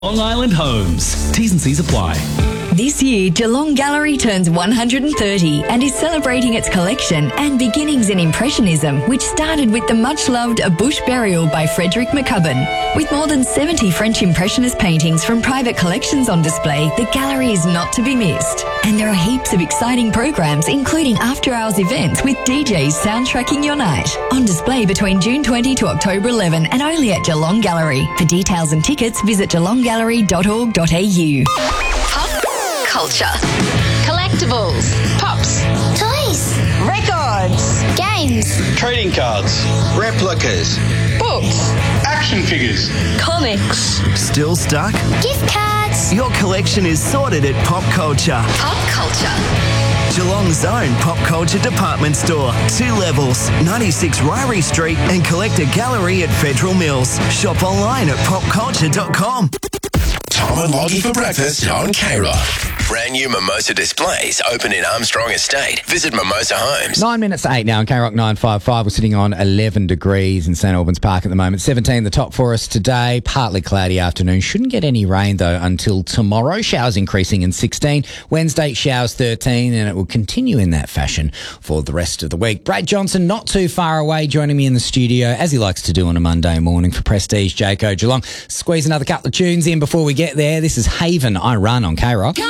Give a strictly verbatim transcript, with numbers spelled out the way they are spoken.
Long Island Homes. T's and C's apply. This year, Geelong Gallery turns one hundred thirty and is celebrating its collection and beginnings in Impressionism, which started with the much-loved A Bush Burial by Frederick McCubbin. With more than seventy French Impressionist paintings from private collections on display, the gallery is not to be missed. And there are heaps of exciting programs, including after-hours events with D Js soundtracking your night. On display between June twentieth to October eleventh and only at Geelong Gallery. For details and tickets, visit geelong gallery dot org dot a u. Culture. Collectibles. Pops. Toys. Records. Games. Trading cards. Replicas. Books. Action figures. Comics. Still stuck? Gift cards. Your collection is sorted at Pop Culture. Pop culture. Geelong's own pop culture department store. Two levels, ninety-six Ryrie Street and Collector Gallery at Federal Mills. Shop online at pop culture dot com. Tom and Loggy for breakfast on K-Rock. Brand new Mimosa displays open in Armstrong Estate. Visit Mimosa Homes. Nine minutes to eight now on K-Rock nine five five. We're sitting on eleven degrees in St Albans Park at the moment. seventeen the top for us today. Partly cloudy afternoon. Shouldn't get any rain though until tomorrow. Showers increasing in sixteen. Wednesday showers thirteen, and it will continue in that fashion for the rest of the week. Brad Johnson not too far away, joining me in the studio as he likes to do on a Monday morning for Prestige Jayco Geelong. Squeeze another couple of tunes in before we get there. This is Haven, I Run on K-Rock.